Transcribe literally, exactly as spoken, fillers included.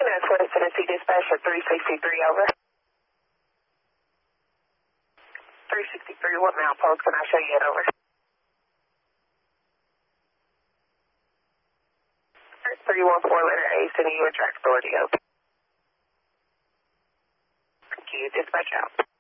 That's West Tennessee Dispatch at three sixty-three, over. three sixty-three, what milepost can I show you at, over? three one four letter A, sending you a track authority, over. Thank you, dispatch out.